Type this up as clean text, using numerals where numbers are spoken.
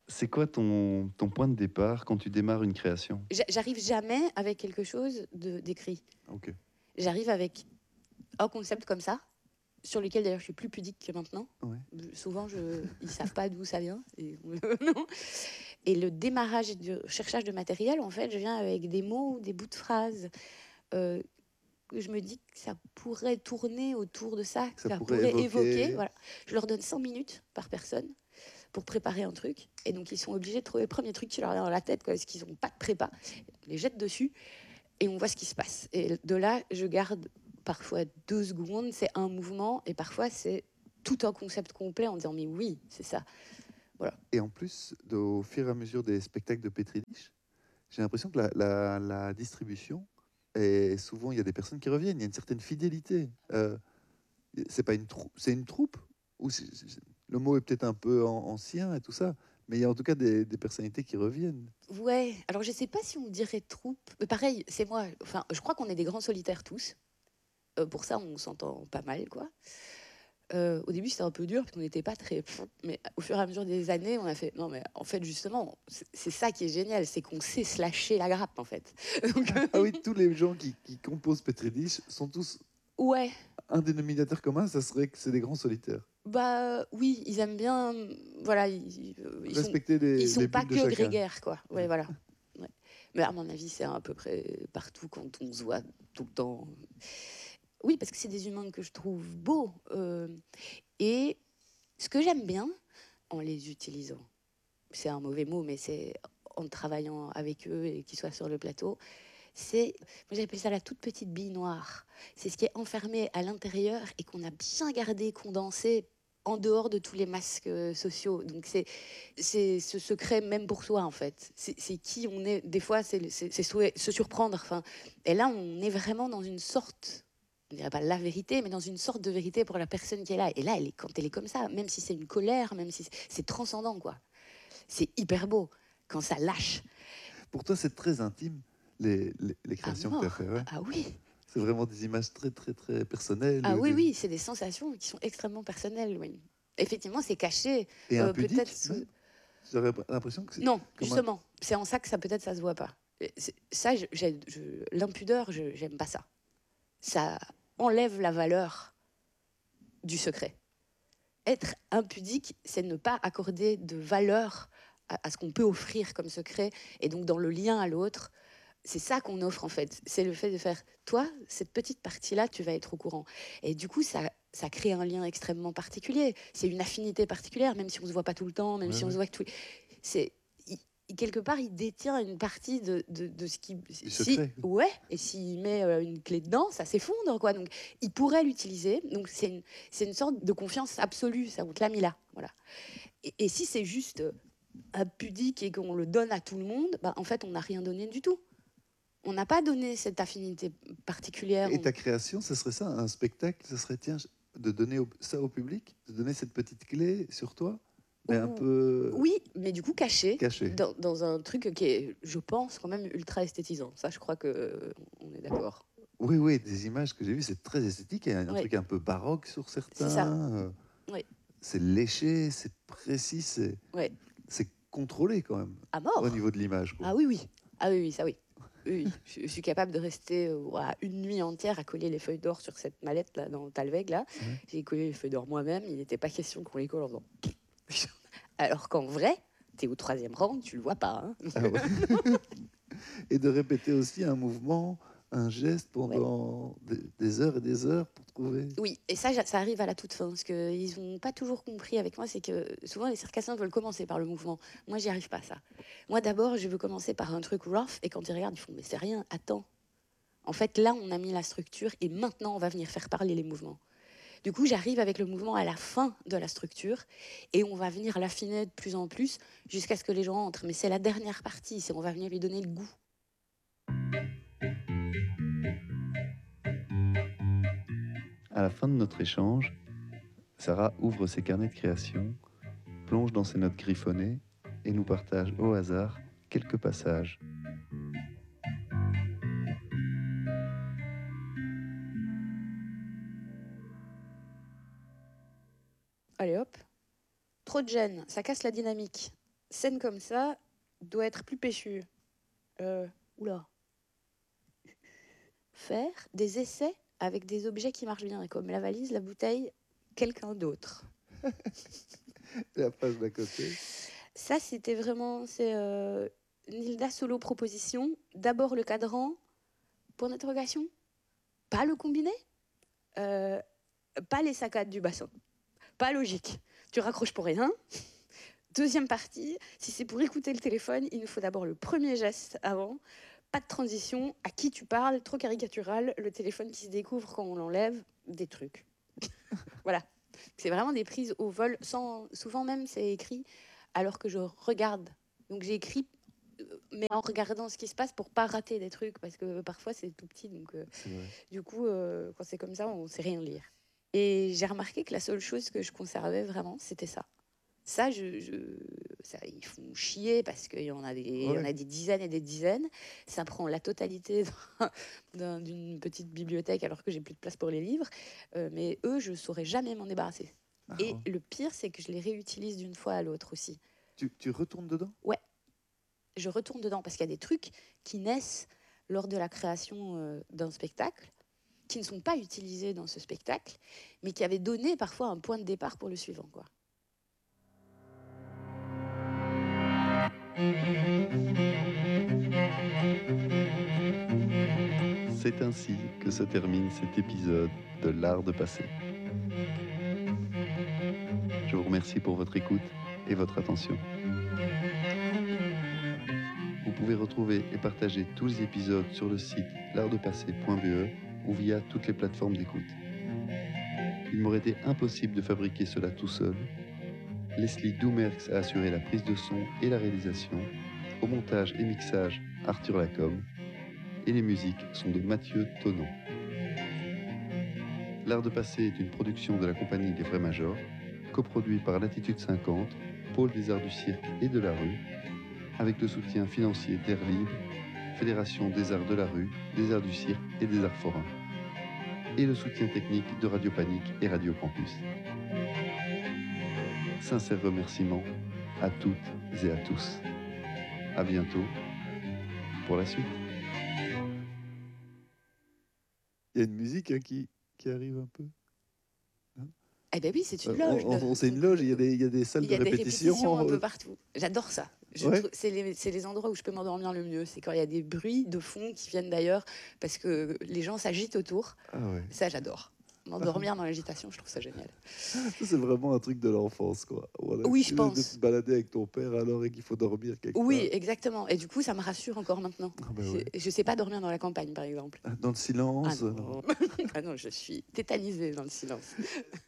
C'est quoi ton point de départ quand tu démarres une création? J'arrive jamais avec quelque chose d'écrit. Ok. J'arrive avec un concept comme ça, sur lequel d'ailleurs je suis plus pudique que maintenant. Ouais. Souvent, ils savent pas d'où ça vient. Non. Et le démarrage du cherchage de matériel, en fait, je viens avec des mots, des bouts de phrases. Euh, je me dis que ça pourrait tourner autour de ça, que Ça ça pourrait pourrait évoquer. évoquer. Voilà. Je leur donne 100 minutes par personne pour préparer un truc. Et donc, ils sont obligés de trouver le premier truc qui leur vient dans la tête, parce qu'ils n'ont pas de prépa. Ils les jettent dessus et on voit ce qui se passe. Et de là, je garde parfois 2 secondes, c'est un mouvement, et parfois c'est tout un concept complet en disant mais oui, c'est ça. Voilà. Et en plus, au fur et à mesure des spectacles de Petri-Dish, j'ai l'impression que la distribution, et souvent il y a des personnes qui reviennent, il y a une certaine fidélité. C'est pas c'est une troupe, ou le mot est peut-être un peu ancien et tout ça, mais il y a en tout cas des personnalités qui reviennent. Ouais, alors je sais pas si on dirait troupe, mais pareil, c'est moi, enfin, je crois qu'on est des grands solitaires tous. Pour ça, on s'entend pas mal, quoi. Au début, c'était un peu dur parce qu'on n'était pas très. Mais au fur et à mesure des années, on a fait. Non, mais en fait, justement, c'est ça qui est génial, c'est qu'on sait se lâcher la grappe, en fait. Donc, Ah oui, tous les gens qui composent Petri-Dish sont tous ouais, un dénominateur commun, ça serait que c'est des grands solitaires. bah oui, ils aiment bien. Voilà, Respecter ils les sont pas bulles de que chacun. grégaires, quoi. Ouais, voilà. Ouais. Mais à mon avis, c'est à peu près partout quand on se voit tout le temps. Oui, parce que c'est des humains que je trouve beaux. Et ce que j'aime bien en les utilisant, c'est un mauvais mot, mais c'est en travaillant avec eux et qu'ils soient sur le plateau, c'est, moi j'appelle ça la toute petite bille noire. C'est ce qui est enfermé à l'intérieur et qu'on a bien gardé, condensé en dehors de tous les masques sociaux. Donc c'est ce secret même pour soi en fait. C'est qui on est. Des fois c'est se surprendre. Enfin, et là on est vraiment dans une sorte, on dirait pas la vérité, mais dans une sorte de vérité pour la personne qui est là. Et là, quand elle est comme ça, même si c'est une colère, même si c'est transcendant quoi. C'est hyper beau quand ça lâche. Pour toi, c'est très intime, les À créations que tu as mort. fait, ouais. Ah oui. C'est vraiment des images très, très, très personnelles. Ah oui, oui, c'est des sensations qui sont extrêmement personnelles, oui. Effectivement, c'est caché. Et Peut-être. impudiques, même. J'aurais l'impression que c'est Non, comme un... justement. C'est en ça que ça peut-être ça se voit pas. Ça, l'impudeur, j'aime pas ça. Ça enlève la valeur du secret. Être impudique, c'est ne pas accorder de valeur à ce qu'on peut offrir comme secret, et donc dans le lien à l'autre. C'est ça qu'on offre en fait. C'est le fait de faire, toi, cette petite partie-là, tu vas être au courant. Et du coup, ça crée un lien extrêmement particulier. C'est une affinité particulière, même si on ne se voit pas tout le temps, même Ouais, si on ouais. se voit que tout. C'est, quelque part, il détient une partie de ce qui. Du Si, secret. ouais, et s'il met une clé dedans, ça s'effondre, quoi. Donc, il pourrait l'utiliser. Donc, c'est une sorte de confiance absolue, ça, on te l'a mis là. Voilà. Et si c'est juste impudique et qu'on le donne à tout le monde, bah, en fait, on n'a rien donné du tout. On n'a pas donné cette affinité particulière. Et ta création, ce serait ça, un spectacle, ce serait, tiens, de donner ça au public, de donner cette petite clé sur toi, mais un peu Oui, mais du coup caché, cachée. dans un truc qui est, je pense, quand même ultra esthétisant. Ça, je crois que on est d'accord. Oui, oui, des images que j'ai vues, c'est très esthétique. Il y a un Oui, truc un peu baroque sur c'est ça. certains. Oui, C'est léché, c'est précis, oui. c'est contrôlé quand même, À au mort. niveau de l'image, quoi. Ah oui, oui. Ah oui, oui, ça oui. Oui, oui. Je suis capable de rester voilà, une nuit entière à coller les feuilles d'or sur cette mallette là dans Talveg là. Ouais. J'ai collé les feuilles d'or moi-même. Il n'était pas question qu'on les colle en faisant. Alors qu'en vrai, t'es au 3e rang, tu le vois pas. Hein. Ah ouais. Et de répéter aussi un mouvement, un geste Ouais. pendant des heures et des heures pour trouver. Oui, et ça arrive à la toute fin, parce qu'ils n'ont pas toujours compris avec moi, c'est que souvent les circassiens veulent commencer par le mouvement. Moi, j'y arrive pas, ça. Moi, d'abord, je veux commencer par un truc rough, et quand ils regardent, ils font, mais c'est rien, attends. En fait, là, on a mis la structure, et maintenant, on va venir faire parler les mouvements. Du coup, j'arrive avec le mouvement à la fin de la structure, et on va venir l'affiner de plus en plus, jusqu'à ce que les gens entrent. Mais c'est la dernière partie, on va venir lui donner le goût. À la fin de notre échange, Sarah ouvre ses carnets de création, plonge dans ses notes griffonnées et nous partage au hasard quelques passages. Allez hop. Trop de gêne, ça casse la dynamique. scène comme ça doit être plus péchue. Oula. Faire des essais avec des objets qui marchent bien, comme la valise, la bouteille, quelqu'un d'autre. La page d'à côté. Ça, c'était vraiment... C'est Nilda Solo proposition. D'abord le cadran, point d'interrogation. Pas le combiné. Pas les saccades du bassin. Pas logique. Tu raccroches pour rien. Deuxième partie, si c'est pour écouter le téléphone, il nous faut d'abord le premier geste avant. Pas de transition, à qui tu parles, trop caricatural, le téléphone qui se découvre quand on l'enlève, des trucs. Voilà. C'est vraiment des prises au vol, souvent même c'est écrit alors que je regarde. Donc j'ai écrit, mais en regardant ce qui se passe pour pas rater des trucs, parce que parfois c'est tout petit, donc du coup, quand c'est comme ça, on sait rien lire. Et j'ai remarqué que la seule chose que je conservais vraiment, c'était ça. Ça, ça, ils font chier parce qu'il y en a des dizaines et des dizaines. Ça prend la totalité d'une petite bibliothèque alors que j'ai plus de place pour les livres. Mais eux, je ne saurais jamais m'en débarrasser. Et le pire, c'est que je les réutilise d'une fois à l'autre aussi. Tu retournes dedans ? Ouais, je retourne dedans parce qu'il y a des trucs qui naissent lors de la création d'un spectacle, qui ne sont pas utilisés dans ce spectacle, mais qui avaient donné parfois un point de départ pour le suivant, quoi. C'est ainsi que se termine cet épisode de l'art de passer. Je vous remercie pour votre écoute et votre attention. Vous pouvez retrouver et partager tous les épisodes sur le site l'artdepasser.be ou via toutes les plateformes d'écoute. Il m'aurait été impossible de fabriquer cela tout seul. Leslie Doumerx a assuré la prise de son et la réalisation. Au montage et mixage, Arthur Lacombe. Et les musiques sont de Mathieu Tonant. L'art de passer est une production de la compagnie Les Vrais Majors, coproduit par Latitude 50, Pôle des Arts du Cirque et de la Rue, avec le soutien financier d'Air Libre, Fédération des Arts de la Rue, des Arts du Cirque et des Arts Forains, et le soutien technique de Radio Panique et Radio Campus. Sincères remerciements à toutes et à tous. À bientôt pour la suite. Il y a une musique qui arrive un peu. Eh bien oui, c'est une loge. C'est une loge, il y a des salles de répétition. Il y a des répétitions un peu partout. J'adore ça. C'est les endroits où je peux m'endormir le mieux. C'est quand il y a des bruits de fond qui viennent d'ailleurs, parce que les gens s'agitent autour. Ça, j'adore. M'endormir dans l'agitation, je trouve ça génial. Ça, c'est vraiment un truc de l'enfance, quoi. Voilà. Oui, je pense. De te balader avec ton père alors et qu'il faut dormir quelque part. Oui, exactement. Et du coup, ça me rassure encore maintenant. Ouais. Je sais pas dormir dans la campagne, par exemple. Dans le silence. Ah non, je suis tétanisée dans le silence.